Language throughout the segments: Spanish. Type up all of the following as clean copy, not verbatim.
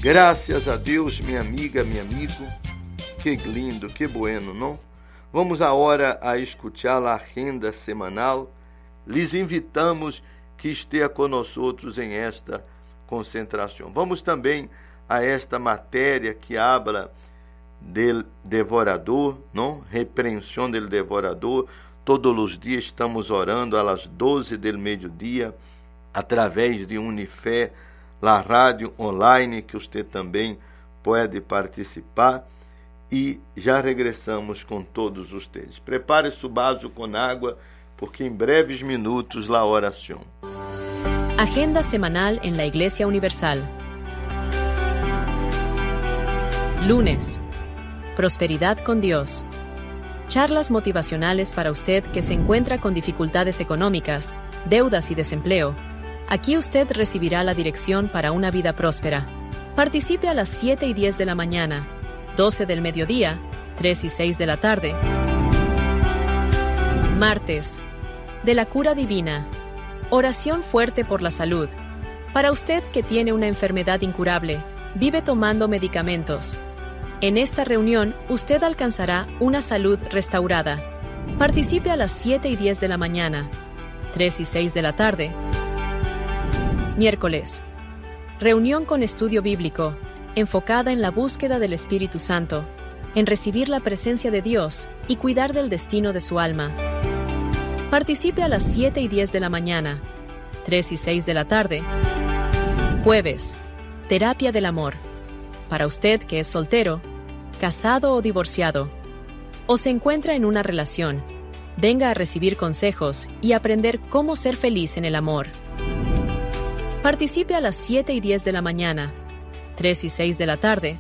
Graças a Deus, minha amiga, meu amigo. Que lindo, que bueno, não? Vamos agora a escutar a agenda semanal. Lhes invitamos que esteja conosco em esta concentração. Vamos também a esta matéria que habla del devorador, não? Repreensão del devorador. Todos os dias estamos orando às 12 del meio-dia, através de Unifé, a rádio online, que você também pode participar. E já regressamos com todos vocês. Prepare seu vaso com água, porque em breves minutos la oração. Agenda semanal en la Iglesia Universal. Lunes. Prosperidad con Dios. Charlas motivacionales para usted que se encuentra con dificultades económicas, deudas y desempleo. Aquí usted recibirá la dirección para una vida próspera. Participe a las 7 y 10 de la mañana, 12 del mediodía, 3 y 6 de la tarde. Martes. De la cura divina. Oración fuerte por la salud. Para usted que tiene una enfermedad incurable, vive tomando medicamentos. En esta reunión, usted alcanzará una salud restaurada. Participe a las 7 y 10 de la mañana, 3 y 6 de la tarde. Miércoles. Reunión con estudio bíblico, enfocada en la búsqueda del Espíritu Santo, en recibir la presencia de Dios y cuidar del destino de su alma. Participe a las 7 y 10 de la mañana, 3 y 6 de la tarde. Jueves. Terapia del amor. Para usted que es soltero, casado o divorciado, o se encuentra en una relación, venga a recibir consejos y aprender cómo ser feliz en el amor. Participe a las 7 y 10 de la mañana, 3 y 6 de la tarde.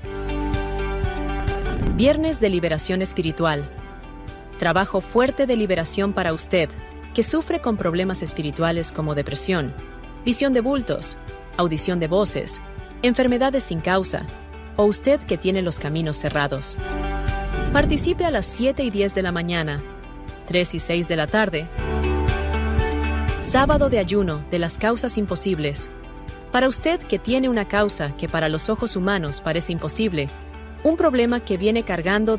Viernes de liberación espiritual. Trabajo fuerte de liberación para usted, que sufre con problemas espirituales como depresión, visión de bultos, audición de voces, enfermedades sin causa, o usted que tiene los caminos cerrados. Participe a las 7 y 10 de la mañana, 3 y 6 de la tarde. Sábado de ayuno de las causas imposibles. Para usted que tiene una causa que para los ojos humanos parece imposible, un problema que viene cargando